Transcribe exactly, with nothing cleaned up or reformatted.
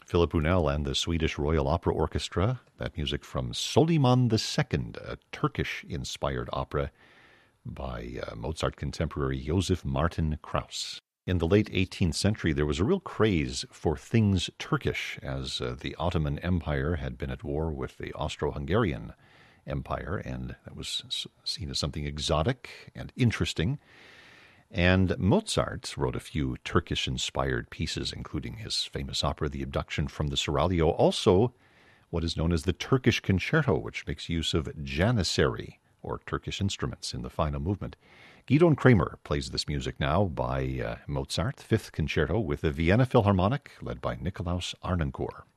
Philip Brunel and the Swedish Royal Opera Orchestra. That music from Soliman the Second, a Turkish-inspired opera by uh, Mozart contemporary Joseph Martin Krauss. In the late eighteenth century, there was a real craze for things Turkish, as uh, the Ottoman Empire had been at war with the Austro-Hungarian Empire, and that was seen as something exotic and interesting. And Mozart wrote a few Turkish-inspired pieces, including his famous opera, The Abduction from the Seraglio, also what is known as the Turkish Concerto, which makes use of janissary, or Turkish instruments, in the final movement. Gidon Kramer plays this music now by uh, Mozart, Fifth Concerto, with the Vienna Philharmonic, led by Nikolaus Arnoncourt.